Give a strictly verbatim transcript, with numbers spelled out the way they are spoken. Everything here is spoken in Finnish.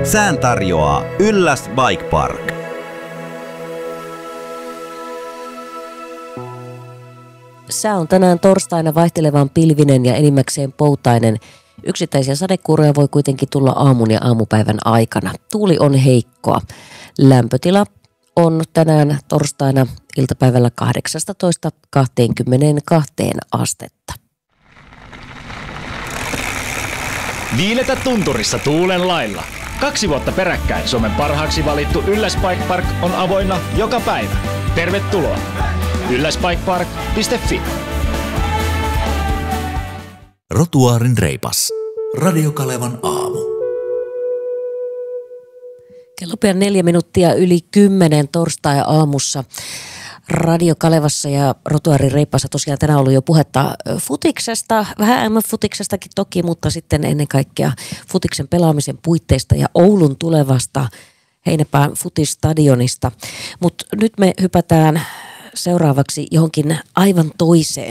Sään tarjoaa Ylläs Bike Park. Sää on tänään torstaina vaihtelevan pilvinen ja enimmäkseen poutainen. Yksittäisiä sadekuuroja voi kuitenkin tulla aamun ja aamupäivän aikana. Tuuli on heikkoa. Lämpötila on tänään torstaina iltapäivällä kahdeksastatoista kaksikymmentäkaksi astetta. Viiletä tunturissa tuulen lailla. Kaksi vuotta peräkkäin Suomen parhaaksi valittu Ylläs Bike Park on avoinna joka päivä. Tervetuloa! ylläs bike park piste fi. Rotuaarin reipas. Radio Kalevan aamu. Kello pian neljä minuuttia yli kymmenen torstai-aamussa Radio Kalevassa ja Rotuaarin reipassa tosiaan tänään on ollut jo puhetta futiksesta, vähän M F-futiksestakin toki, mutta sitten ennen kaikkea futiksen pelaamisen puitteista ja Oulun tulevasta Heinäpään futistadionista. Mutta nyt me hypätään seuraavaksi johonkin aivan toiseen